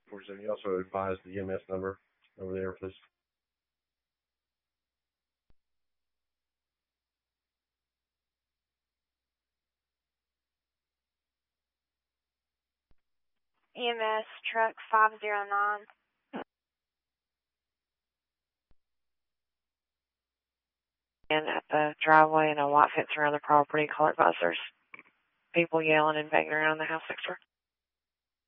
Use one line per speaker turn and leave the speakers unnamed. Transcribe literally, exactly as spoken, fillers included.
Can you also advise the E M S number over there, please?
E M S truck five zero nine. And at the driveway and a white fence around the property, call advisors. People yelling and banging around the house next door.